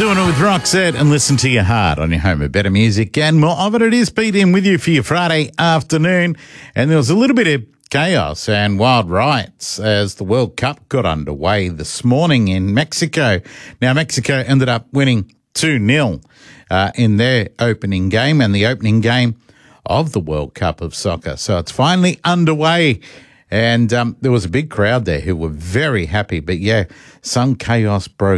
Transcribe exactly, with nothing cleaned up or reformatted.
Doing it with Roxette and Listen to Your Heart on your home of better music and more of it. It is Pete in with you for your Friday afternoon. And there was a little bit of chaos and wild riots as the World Cup got underway this morning in Mexico. Now, Mexico ended up winning two nil uh, in their opening game and the opening game of the World Cup of Soccer. So it's finally underway. And um, there was a big crowd there who were very happy. But, yeah, some chaos broke